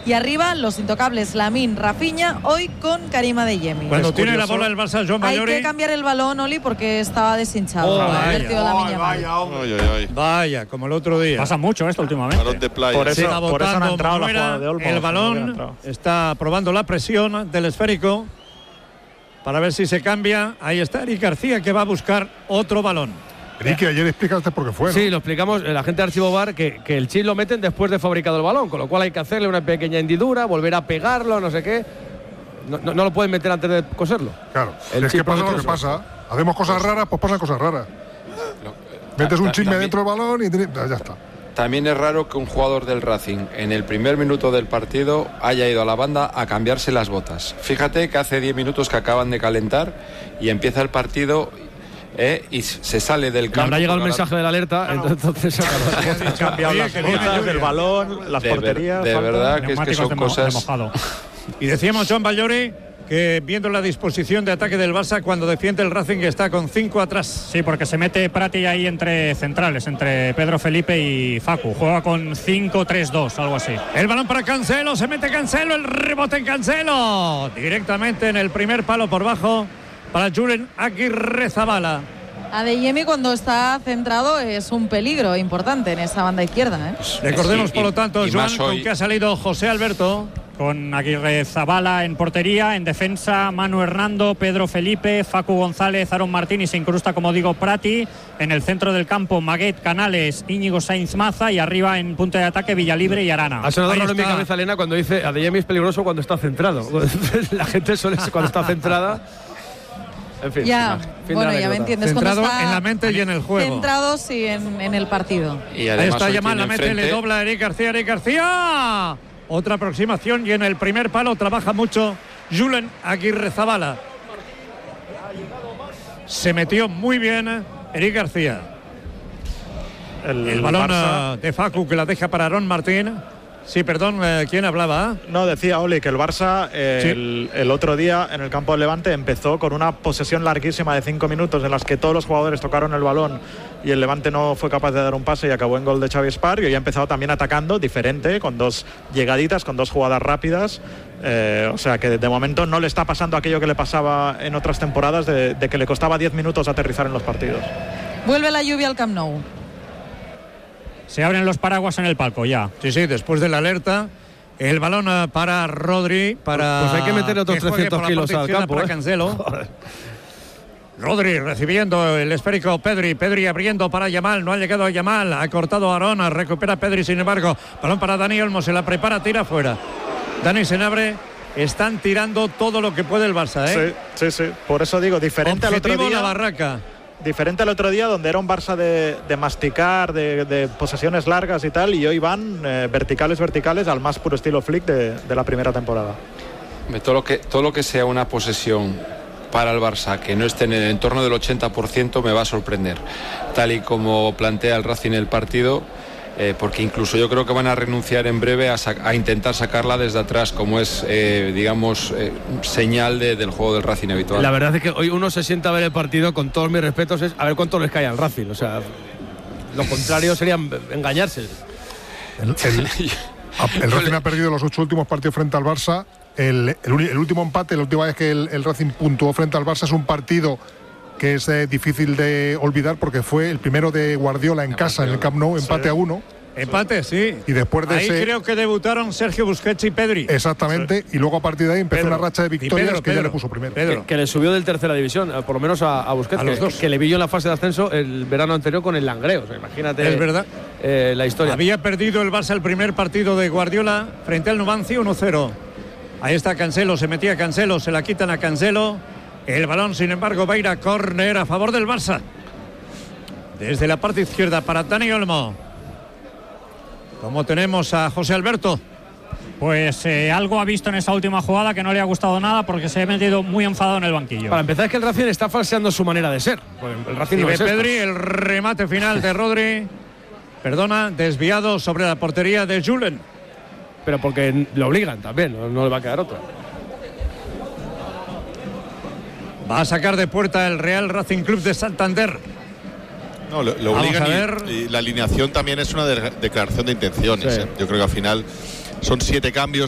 Y arriba los intocables Lamine, Rafinha, hoy con Karim Adeyemi. Cuando tiene la bola el Barça, Joan Ballori. Hay que cambiar el balón, Oli, porque estaba deshinchado. Vaya, como el otro día. Pasa mucho esto últimamente. Balón de playa. Por eso no ha entrado la jugada de Olmo. El balón está probando la presión del esférico para ver si se cambia. Ahí está Eric García, que va a buscar otro balón. Ricky, ayer explicaste por qué fue, ¿no? Sí, lo explicamos, la gente de Archivo VAR, que el chip lo meten después de fabricado el balón, con lo cual hay que hacerle una pequeña hendidura, volver a pegarlo, no sé qué. No lo pueden meter antes de coserlo. Claro, es que pasa lo que pasa. Hacemos cosas raras, pues pasan cosas raras. Metes un chisme dentro del balón y ya está. También es raro que un jugador del Racing en el primer minuto del partido haya ido a la banda a cambiarse las botas. Fíjate que hace 10 minutos que acaban de calentar y empieza el partido y se sale del campo. Habrá llegado el mensaje de la alerta, entonces han cambiado las botas, el balón, las porterías. De verdad que es que son cosas. Y decíamos, Joan Ballori, que viendo la disposición de ataque del Barça, cuando defiende el Racing está con 5 atrás. Sí, porque se mete Prati ahí entre centrales, entre Pedro Felipe y Facu. Juega con 5-3-2, algo así. El balón para Cancelo, se mete Cancelo, el rebote en Cancelo. Directamente en el primer palo por bajo para Julen Aguirrezabala. Adeyemi, cuando está centrado, es un peligro importante en esa banda izquierda, ¿eh? Recordemos, por lo tanto, Joan, con que ha salido José Alberto. Con Aguirrezabala en portería, en defensa Manu Hernando, Pedro Felipe, Facu González, Aaron Martín y se incrusta, como digo, Prati. En el centro del campo, Maguet, Canales, Íñigo Sainz Maza, y arriba en punto de ataque Villalibre y Arana. Ha sonado en mi cabeza, Elena, cuando dice Adeyemi es peligroso cuando está centrado. La gente suele ser cuando está centrada. En fin, ya me entiendes. Centrado cuando está en la mente y en el juego. Centrado, sí, en el partido. Y ahí está Yamal, la mete, le dobla a Eric García. Otra aproximación y en el primer palo trabaja mucho Julen Aguirrezabala. Se metió muy bien Eric García. El balón de Facu, que la deja para Aaron Martín. Sí, perdón, ¿quién hablaba? No, decía Oli que el Barça el otro día en el campo del Levante empezó con una posesión larguísima de 5 minutos en las que todos los jugadores tocaron el balón y el Levante no fue capaz de dar un pase y acabó en gol de Xavi Espar, y hoy ha empezado también atacando diferente, con 2 llegaditas, con 2 jugadas rápidas. O sea que de momento no le está pasando aquello que le pasaba en otras temporadas de que le costaba 10 minutos aterrizar en los partidos. Vuelve la lluvia al Camp Nou. Se abren los paraguas en el palco ya. Sí, después de la alerta. El balón para Rodri. Pues hay que meter otros 300 kilos al campo. Para Cancelo. Rodri recibiendo el esférico. Pedri abriendo para Yamal. No ha llegado a Yamal. Ha cortado a Arona. Recupera Pedri, sin embargo. Balón para Dani Olmo. Se la prepara, tira fuera. Dani se abre. Están tirando todo lo que puede el Barça, ¿eh? Sí. Por eso digo, diferente Objetivo al otro día. La barraca. Diferente al otro día, donde era un Barça de masticar, de posesiones largas y tal, y hoy van verticales al más puro estilo Flick de la primera temporada. Todo lo que sea una posesión para el Barça que no esté en el entorno del 80% me va a sorprender, tal y como plantea el Racing el partido, porque incluso yo creo que van a renunciar en breve a intentar sacarla desde atrás, como es, señal del juego del Racing habitual. La verdad es que hoy uno se sienta a ver el partido, con todos mis respetos, es a ver cuánto les cae al Racing. O sea, lo contrario sería engañarse. El Racing ha perdido los 8 últimos partidos frente al Barça. El último empate, la última vez que el Racing puntuó frente al Barça, es un partido que es difícil de olvidar porque fue el primero de Guardiola en casa, en el Camp Nou, empate a 1. Empate, sí. Y después de ahí creo que debutaron Sergio Busquets y Pedri. Exactamente, y luego a partir de ahí empezó una racha de victorias que ya le puso primero. Que le subió del tercera división, por lo menos a Busquets, que le vi yo en la fase de ascenso el verano anterior con el Langreo. O sea, imagínate. Es verdad. La historia. Había perdido el Barça el primer partido de Guardiola frente al Numancia 1-0. Ahí está Cancelo, se metía Cancelo, se la quitan a Cancelo. El balón, sin embargo, va a ir a córner a favor del Barça. Desde la parte izquierda para Dani Olmo. ¿Cómo tenemos a José Alberto? Pues algo ha visto en esa última jugada que no le ha gustado nada, porque se ha metido muy enfadado en el banquillo. Para empezar, es que el Racing está falseando su manera de ser. El Racing no es Pedri, el remate final de Rodri. Desviado sobre la portería de Julen. Pero porque lo obligan también, no le va a quedar otra. Va a sacar de puerta el Real Racing Club de Santander. No, lo obligan y la alineación también es una declaración de intenciones. Sí. Yo creo que al final son 7 cambios.